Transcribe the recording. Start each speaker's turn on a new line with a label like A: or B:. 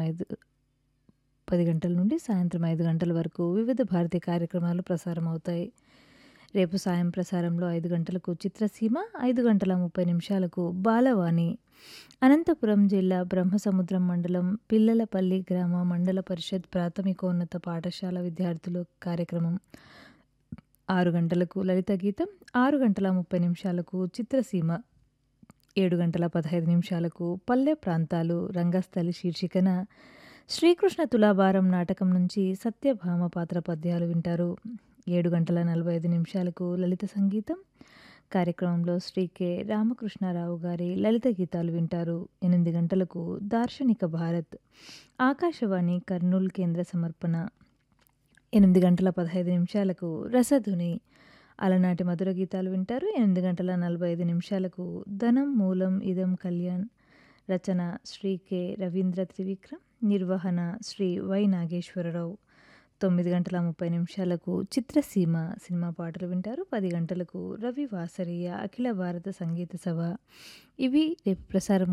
A: 10 గంటల నుండి సాయంత్రం 5 గంటల వరకు వివిధ భారతి కార్యక్రమాలు ప్రసారమవుతాయి. రేపు సాయం ప్రసారంలో 5 గంటలకు చిత్రసీమ, 5 గంటల 30 నిమిషాలకు బాలవాణి. అనంతపురం జిల్లా బ్రహ్మసముద్రం మండలం పిల్లలపల్లి గ్రామ మండల పరిషత్ ప్రాథమికోన్నత పాఠశాల విద్యార్థులు కార్యక్రమం. 6 గంటలకు లలిత గీతం, 6 గంటల 30 నిమిషాలకు చిత్రసీమ, 7 గంటల 15 నిమిషాలకు పల్లె ప్రాంతాలు రంగస్థలి శీర్షికన శ్రీకృష్ణ తులాభారం నాటకం నుంచి సత్యభామ పాత్ర పద్యాలు వింటారు. 7 గంటల 45 నిమిషాలకు లలిత సంగీతం కార్యక్రమంలో శ్రీ కె రామకృష్ణారావు గారి లలిత గీతాలు వింటారు. 8 గంటలకు దార్శనిక భారత్ ఆకాశవాణి కర్నూలు కేంద్ర సమర్పణ. 8 గంటల 15 నిమిషాలకు రసధుని అలనాటి మధుర గీతాలు వింటారు. 8 గంటల 45 నిమిషాలకు ధనం మూలం ఇదం కళ్యాణ్, రచన శ్రీ కె రవీంద్ర త్రివిక్రమ్, నిర్వహణ శ్రీ వై నాగేశ్వరరావు. 9 గంటల 30 నిమిషాలకు చిత్రసీమ సినిమా పాటలు వింటారు. 10 గంటలకు రవి వాసరీయ అఖిల భారత సంగీత సభ. ఇవి రేపు ప్రసారం